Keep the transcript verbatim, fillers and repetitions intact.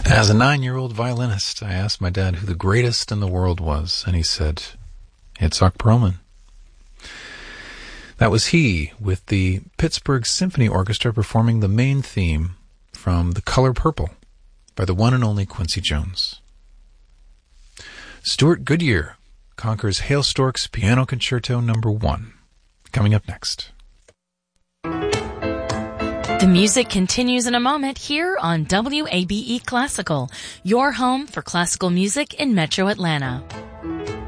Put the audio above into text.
As a nine-year-old violinist, I asked my dad who the greatest in the world was, and he said, Itzhak Perlman. That was he, with the Pittsburgh Symphony Orchestra performing the main theme from The Color Purple by the one and only Quincy Jones. Stuart Goodyear conquers Hale Stork's Piano Concerto Number One. Coming up next. The music continues in a moment here on W A B E Classical, your home for classical music in Metro Atlanta.